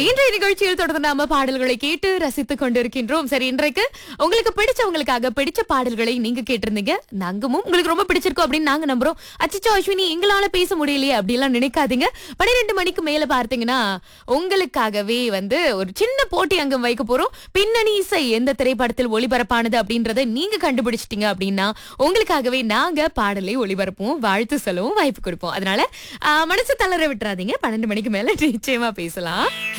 இன்றைய நிகழ்ச்சியில் தொடர்ந்து நாம பாடல்களை கேட்டு ரசித்துக் கொண்டிருக்கின்றோம். சரி, இன்றைக்கு உங்களுக்கு பிடிச்சவங்களுக்காக பிடிச்ச பாடல்களை நீங்க கேட்டிருந்தீங்க. நாங்கமும் உங்களுக்கு ரொம்ப பிடிச்சிருக்கோம் அப்படின்னு நாங்க நம்புறோம். அச்சச்சோ அஸ்வினி, எங்களால பேச முடியலையே அப்படிலாம் நினைக்காதீங்க. 12 மணிக்கு மேல பார்த்தீங்கன்னா உங்களுக்காகவே ஒரு சின்ன போட்டி அங்கம் வைக்க போறோம். பின்னணி இசை எந்த திரைப்படத்தில் ஒளிபரப்பானது அப்படின்றத நீங்க கண்டுபிடிச்சிட்டீங்க அப்படின்னா உங்களுக்காகவே நாங்க பாடலை ஒளிபரப்புவோம், வாழ்த்து சொல்லவும் வாய்ப்பு கொடுப்போம். அதனால மனசு தளர விட்டுறாதீங்க. 12 மணிக்கு மேல நிச்சயமா பேசலாம்.